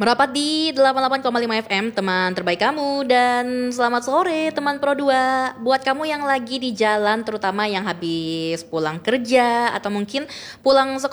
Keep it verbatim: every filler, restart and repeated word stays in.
Merapat di delapan puluh delapan koma lima F M, teman terbaik kamu. Dan selamat sore teman Pro dua. Buat kamu yang lagi di jalan, terutama yang habis pulang kerja atau mungkin pulang sekolah